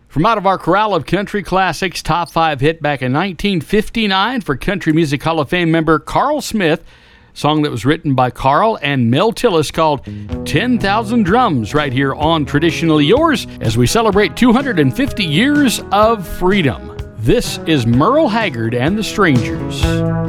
From out of our corral of country classics, top 5 hit back in 1959 for Country Music Hall of Fame member Carl Smith. Song that was written by Carl and Mel Tillis called 10,000 Drums right here on Traditionally Yours as we celebrate 250 years of freedom. This is Merle Haggard and the Strangers.